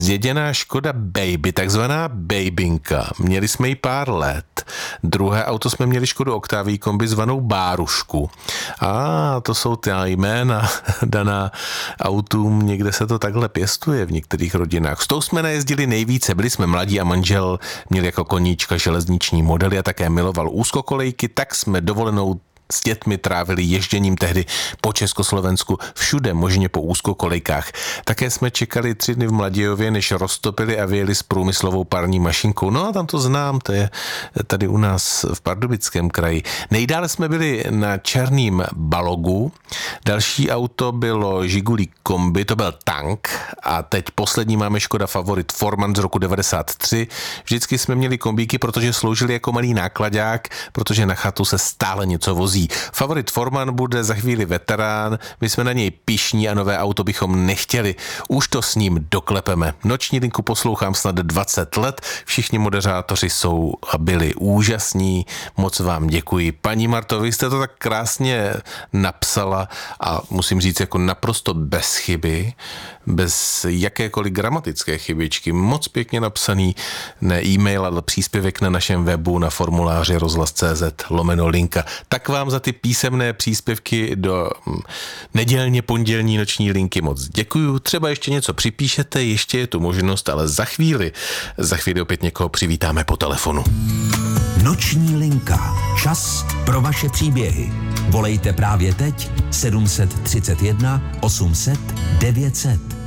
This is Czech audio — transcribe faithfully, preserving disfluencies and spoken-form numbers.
Zjeděná Škoda Baby, takzvaná babynka. Měli jsme ji pár let. Druhé auto jsme měli Škodu Octavii kombi zvanou Bárušku. A to jsou ty jména daná autům, někde se to takhle pěstuje v některých rodinách. S tou jsme najezdili nejvíce, byli jsme mladí a manžel měl jako koníčka železniční modely a také miloval úzkokolejky, tak jsme dovolenou s dětmi trávili ježděním tehdy po Československu, všude možně po úzkokolejkách. Také jsme čekali tři dny v Mladějově, než roztopili a vyjeli s průmyslovou parní mašinkou. No a tam to znám, to je tady u nás v Pardubickém kraji. Nejdále jsme byli na Černým Balogu, další auto bylo Žigulí kombi, to byl tank a teď poslední máme Škoda Favorit Forman z roku devadesát tři. Vždycky jsme měli kombíky, protože sloužili jako malý nákladák, protože na chatu se stále něco vozí. Favorit Forman bude za chvíli veterán, my jsme na něj pyšní a nové auto bychom nechtěli. Už to s ním doklepeme. Noční linku poslouchám snad dvacet let, všichni moderátoři jsou a byli úžasní, moc vám děkuji. Paní Marto, vy jste to tak krásně napsala a musím říct jako naprosto bez chyby, bez jakékoliv gramatické chybičky, moc pěkně napsaný, ne e-mail, ale příspěvek na našem webu na formuláři rozhlas tečka cz lomeno linka. Tak vám za ty písemné příspěvky do nedělně pondělní noční linky moc děkuju. Třeba ještě něco připíšete, ještě je tu možnost, ale za chvíli, za chvíli opět někoho přivítáme po telefonu. Noční linka. Čas pro vaše příběhy. Volejte právě teď sedm set třicet jedna osm set devět set.